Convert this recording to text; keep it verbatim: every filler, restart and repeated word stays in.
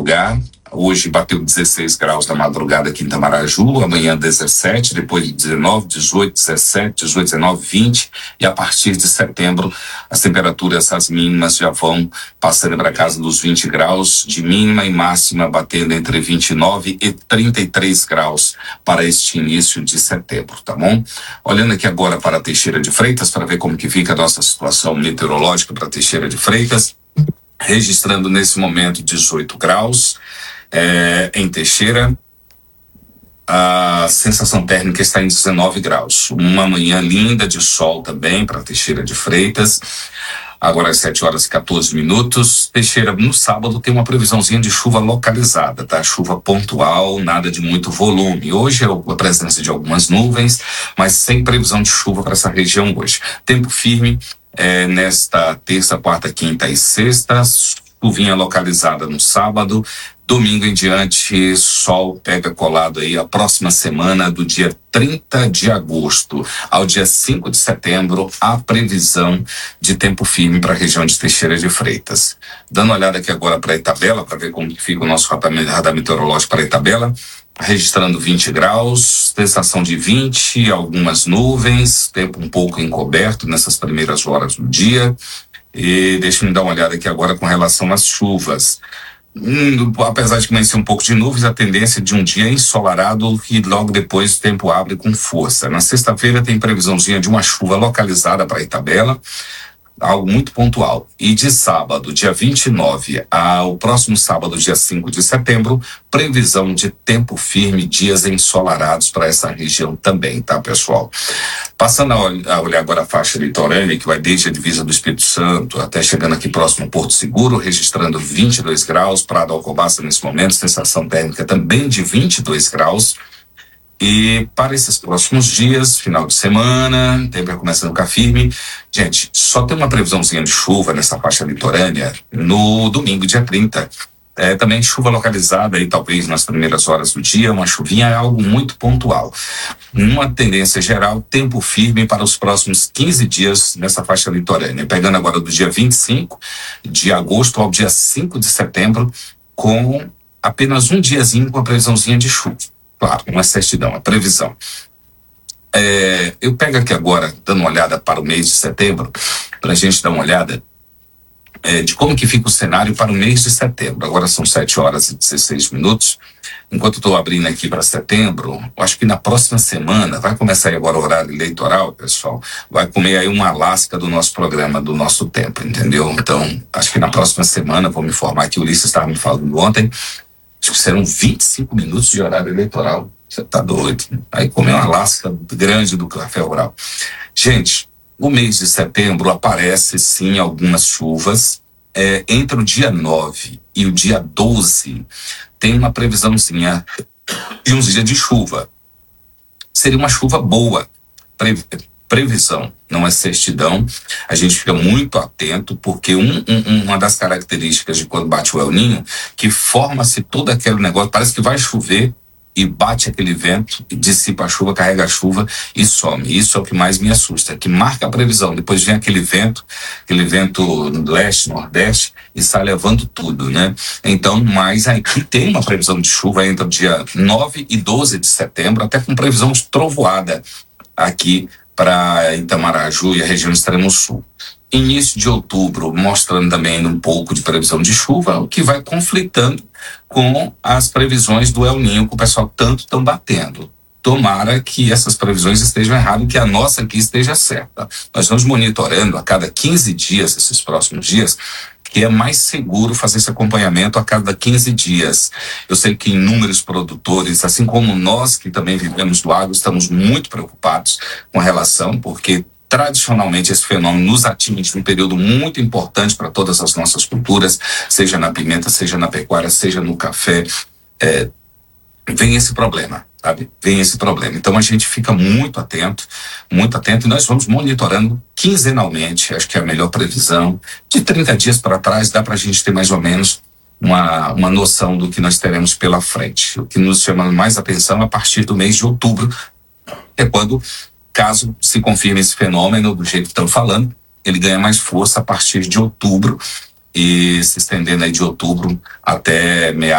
lugar. Hoje bateu dezesseis graus na madrugada aqui em Itamaraju, amanhã dezessete, depois dezenove, dezoito, dezessete, dezoito, dezenove, vinte, e a partir de setembro as temperaturas, as mínimas já vão passando para casa dos vinte graus de mínima e máxima, batendo entre vinte e nove e trinta e três graus para este início de setembro, tá bom? Olhando aqui agora para Teixeira de Freitas, para ver como que fica a nossa situação meteorológica para Teixeira de Freitas, registrando nesse momento dezoito graus, É, em Teixeira, a sensação térmica está em dezenove graus. Uma manhã linda de sol também para Teixeira de Freitas. Agora às sete horas e quatorze minutos. Teixeira, no sábado, tem uma previsãozinha de chuva localizada, tá? Chuva pontual, nada de muito volume. Hoje é a presença de algumas nuvens, mas sem previsão de chuva para essa região hoje. Tempo firme é, nesta terça, quarta, quinta e sexta. Chuvinha localizada no sábado. Domingo em diante, sol pega colado aí a próxima semana, do dia trinta de agosto ao dia cinco de setembro, a previsão de tempo firme para a região de Teixeira de Freitas. Dando uma olhada aqui agora para a Itabela, para ver como que fica o nosso radar meteorológico para a Itabela, registrando vinte graus, sensação de vinte, algumas nuvens, tempo um pouco encoberto nessas primeiras horas do dia. E deixa-me dar uma olhada aqui agora com relação às chuvas. Hum, apesar de conhecer um pouco de nuvens, a tendência de um dia ensolarado e logo depois o tempo abre com força. Na sexta-feira tem previsãozinha de uma chuva localizada para Itabela, algo muito pontual. E de sábado, dia vinte e nove, ao próximo sábado, dia cinco de setembro, previsão de tempo firme, dias ensolarados para essa região também, tá, pessoal? Passando a olhar agora a faixa litorânea, que vai desde a divisa do Espírito Santo até chegando aqui próximo ao Porto Seguro, registrando vinte e dois graus, Prado Alcobaça nesse momento, sensação térmica também de vinte e dois graus. E para esses próximos dias, final de semana, tempo vai começando a ficar firme. Gente, só tem uma previsãozinha de chuva nessa faixa litorânea no domingo, dia trinta. É, também chuva localizada aí, talvez nas primeiras horas do dia, uma chuvinha é algo muito pontual. Uma tendência geral, tempo firme para os próximos quinze dias nessa faixa litorânea. Pegando agora do dia vinte e cinco de agosto ao dia cinco de setembro, com apenas um diazinho com a previsãozinha de chuva. Claro, não é certidão, é previsão. É, eu pego aqui agora, dando uma olhada para o mês de setembro, para a gente dar uma olhada é, de como que fica o cenário para o mês de setembro. Agora são sete horas e dezesseis minutos. Enquanto eu estou abrindo aqui para setembro, eu acho que na próxima semana, vai começar aí agora o horário eleitoral, pessoal, vai comer aí uma lasca do nosso programa, do nosso tempo, entendeu? Então, acho que na próxima semana, vou me informar que o Ulisses estava me falando ontem, acho que serão vinte e cinco minutos de horário eleitoral. Você tá doido? Aí comer uma lasca grande do café rural. Gente, o mês de setembro aparece sim algumas chuvas. É, entre o dia nove e o dia doze tem uma previsãozinha de uns dias de chuva. Seria uma chuva boa. Pre previsão, não é certidão. A gente fica muito atento, porque um, um, uma das características de quando bate o El Ninho, que forma-se todo aquele negócio, parece que vai chover e bate aquele vento, e dissipa a chuva, carrega a chuva e some. Isso é o que mais me assusta, que marca a previsão. Depois vem aquele vento, aquele vento leste, nordeste, e sai levando tudo, né? Então, mas aqui tem uma previsão de chuva entre o dia nove e doze de setembro, até com previsão de trovoada aqui para Itamaraju e a região extremo sul. Início de outubro, mostrando também um pouco de previsão de chuva, o que vai conflitando com as previsões do El Ninho que o pessoal tanto estão batendo. Tomara que essas previsões estejam erradas e que a nossa aqui esteja certa. Nós estamos monitorando a cada quinze dias, esses próximos dias, que é mais seguro fazer esse acompanhamento a cada quinze dias. Eu sei que inúmeros produtores, assim como nós que também vivemos do agro, estamos muito preocupados com relação, porque tradicionalmente esse fenômeno nos atinge num período muito importante para todas as nossas culturas, seja na pimenta, seja na pecuária, seja no café. É, vem esse problema, sabe? Vem esse problema. Então a gente fica muito atento, muito atento, e nós vamos monitorando quinzenalmente, acho que é a melhor previsão. De trinta dias para trás dá para a gente ter mais ou menos uma, uma noção do que nós teremos pela frente. O que nos chama mais atenção é a partir do mês de outubro, é quando, caso se confirme esse fenômeno do jeito que estão falando, ele ganha mais força a partir de outubro e se estendendo aí de outubro até meados